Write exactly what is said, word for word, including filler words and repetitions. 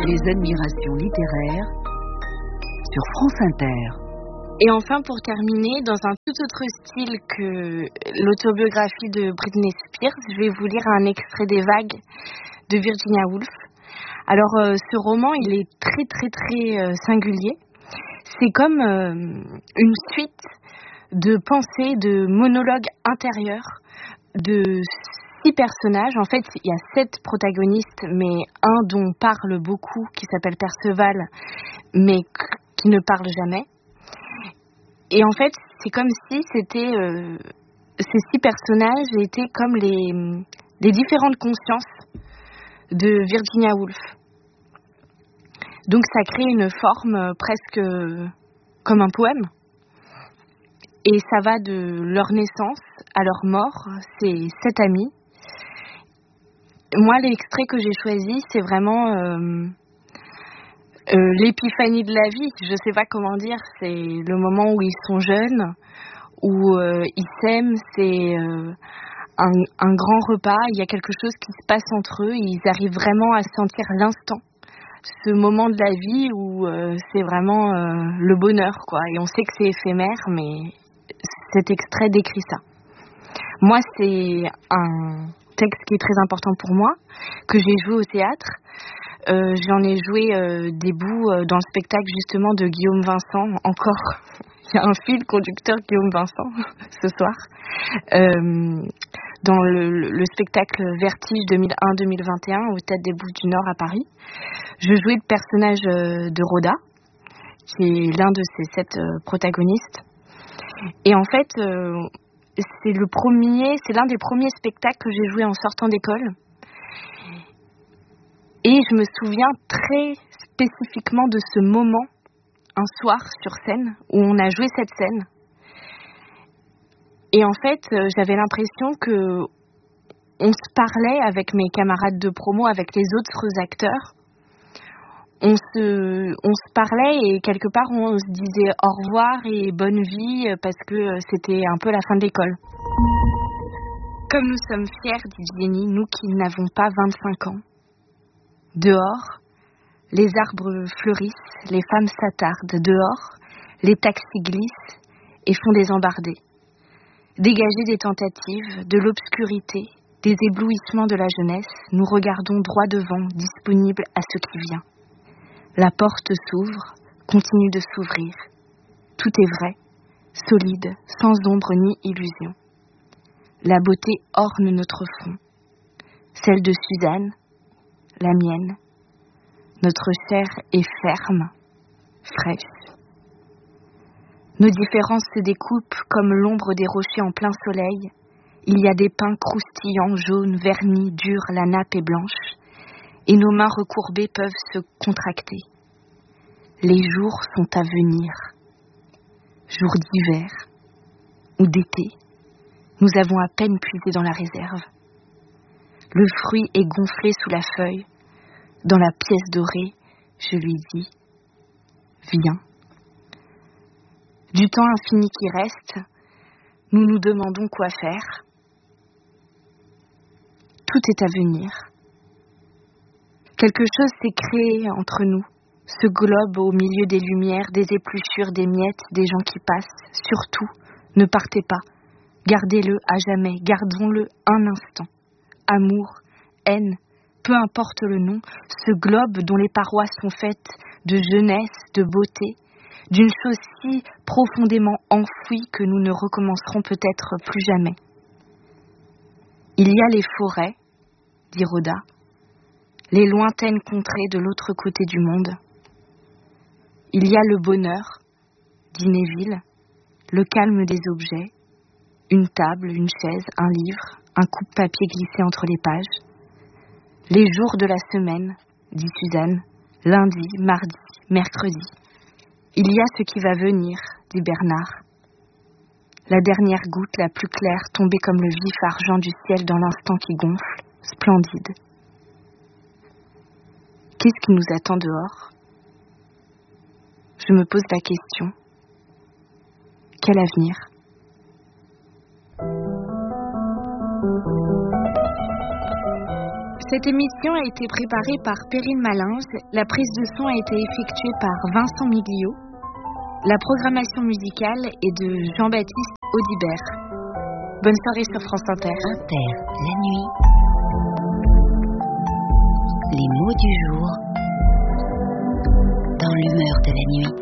Les admirations littéraires sur France Inter. Et enfin, pour terminer, dans un tout autre style que l'autobiographie de Britney Spears, je vais vous lire un extrait des Vagues de Virginia Woolf. Alors, euh, ce roman, il est très très très euh, singulier. C'est comme euh, une suite de pensées, de monologues intérieurs, de six personnages. En fait, il y a sept protagonistes, mais un dont parle beaucoup, qui s'appelle Perceval, mais qui ne parle jamais. Et en fait, c'est comme si c'était euh, ces six personnages étaient comme les, les différentes consciences de Virginia Woolf. Donc ça crée une forme presque comme un poème. Et ça va de leur naissance à leur mort. C'est sept amis. Moi, l'extrait que j'ai choisi, c'est vraiment euh, euh, l'épiphanie de la vie. Je ne sais pas comment dire. C'est le moment où ils sont jeunes, où euh, ils s'aiment. C'est euh, un, un grand repas. Il y a quelque chose qui se passe entre eux. Ils arrivent vraiment à sentir l'instant. Ce moment de la vie où euh, c'est vraiment euh, le bonheur, quoi. Et on sait que c'est éphémère, mais cet extrait décrit ça. Moi, c'est un texte qui est très important pour moi, que j'ai joué au théâtre. Euh, j'en ai joué euh, des bouts euh, dans le spectacle justement de Guillaume Vincent. Encore, il y a un fil conducteur Guillaume Vincent ce soir. Euh, dans le, le, le spectacle Vertige deux mille un deux mille vingt et un au Théâtre des Bouches du Nord à Paris. Je jouais le personnage de Rhoda, qui est l'un de ces sept protagonistes. Et en fait, euh, c'est le premier, c'est l'un des premiers spectacles que j'ai joué en sortant d'école. Et je me souviens très spécifiquement de ce moment, un soir sur scène, où on a joué cette scène. Et en fait, j'avais l'impression que on se parlait avec mes camarades de promo, avec les autres acteurs. On se, on se parlait et quelque part on se disait au revoir et bonne vie parce que c'était un peu la fin de l'école. Comme nous sommes fiers, dit Jenny, nous qui n'avons pas vingt-cinq ans. Dehors, les arbres fleurissent, les femmes s'attardent. Dehors, les taxis glissent et font des embardées. Dégagés des tentatives, de l'obscurité, des éblouissements de la jeunesse, nous regardons droit devant, disponibles à ce qui vient. La porte s'ouvre, continue de s'ouvrir. Tout est vrai, solide, sans ombre ni illusion. La beauté orne notre front. Celle de Suzanne, la mienne. Notre chair est ferme, fraîche. Nos différences se découpent comme l'ombre des rochers en plein soleil. Il y a des pins croustillants, jaunes, vernis, durs, la nappe est blanche. Et nos mains recourbées peuvent se contracter. Les jours sont à venir. Jours d'hiver ou d'été, nous avons à peine puisé dans la réserve. Le fruit est gonflé sous la feuille. Dans la pièce dorée, je lui dis « Viens ». Du temps infini qui reste, nous nous demandons quoi faire. Tout est à venir. Quelque chose s'est créé entre nous, ce globe au milieu des lumières, des épluchures, des miettes, des gens qui passent. Surtout, ne partez pas. Gardez-le à jamais, gardons-le un instant. Amour, haine, peu importe le nom, ce globe dont les parois sont faites de jeunesse, de beauté, d'une chose si profondément enfouie que nous ne recommencerons peut-être plus jamais. Il y a les forêts, dit Rhoda, les lointaines contrées de l'autre côté du monde. Il y a le bonheur, dit Neville, le calme des objets, une table, une chaise, un livre, un coupe-papier glissé entre les pages. Les jours de la semaine, dit Suzanne, lundi, mardi, mercredi. Il y a ce qui va venir, dit Bernard. La dernière goutte, la plus claire, tombée comme le vif argent du ciel dans l'instant qui gonfle, splendide. Qu'est-ce qui nous attend dehors ? Je me pose la question. Quel avenir ? Cette émission a été préparée par Perrine Malinge, la prise de son a été effectuée par Vincent Miglio, la programmation musicale est de Jean-Baptiste Audibert. Bonne soirée sur France Inter. Inter, la nuit. Les mots du jour dans l'humeur de la nuit.